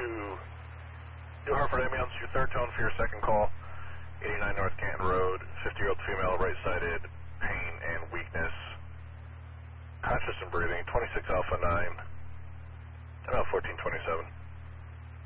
New Hartford Ambulance, your third tone for your second call. 89 North Canton Road, 50-year-old female, right-sided, pain and weakness. Conscious and breathing, 26 Alpha 9, about 1427.